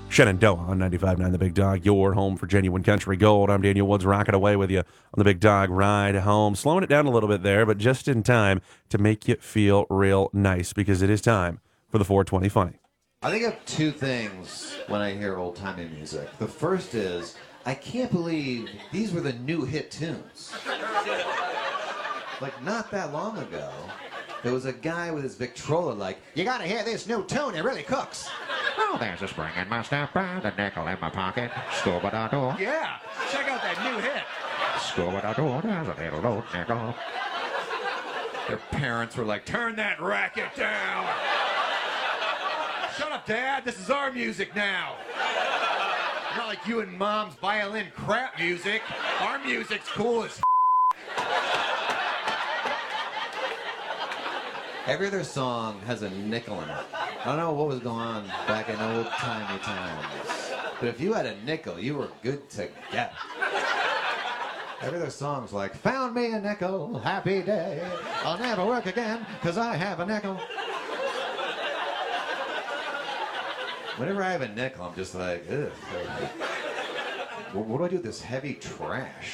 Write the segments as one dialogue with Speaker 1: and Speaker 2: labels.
Speaker 1: Shenandoah on 95.9 The Big Dog, your home for genuine country gold. I'm Daniel Woods, rocking away with you on the Big Dog ride home. Slowing it down a little bit there, but just in time to make you feel real nice because it is time for the 420 Funny.
Speaker 2: I think I have two things when I hear old-timey music. The first is, I can't believe these were the new hit tunes. Like, not that long ago, there was a guy with his Victrola like, you gotta hear this new tune, it really cooks.
Speaker 3: Oh, there's a spring in my step, a nickel in my pocket. Scuba-da-doo.
Speaker 4: Yeah, check out that new hit.
Speaker 3: Scuba-da-doo, there's a little old nickel.
Speaker 4: Their parents were like, turn that racket down. Shut up, Dad, this is our music now. Not like you and Mom's violin crap music. Our music's cool as
Speaker 2: Every other song has a nickel in it. I don't know what was going on back in old-timey times, but if you had a nickel, you were good to get. Every other song's like, found me a nickel, happy day. I'll never work again, because I have a nickel. Whenever I have a nickel, I'm just like, ugh. What do I do with this heavy trash?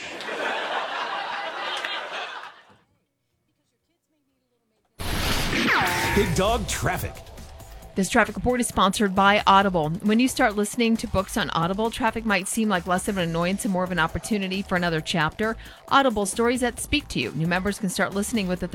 Speaker 1: Big Dog Traffic.
Speaker 5: This traffic report is sponsored by Audible. When you start listening to books on Audible, traffic might seem like less of an annoyance and more of an opportunity for another chapter. Audible, stories that speak to you. New members can start listening with a